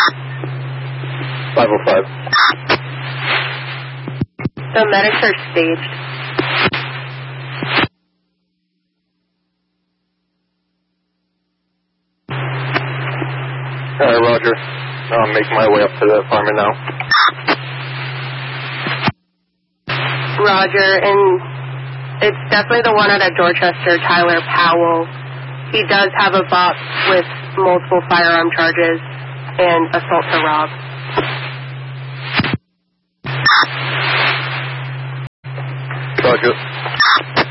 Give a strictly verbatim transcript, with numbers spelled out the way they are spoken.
five oh five. The medics are staged. Alright, roger. I'm making my way up to the apartment now. Roger, and it's definitely the one out of Dorchester, Tyler Powell. He does have a box with multiple firearm charges and assault to rob. Roger.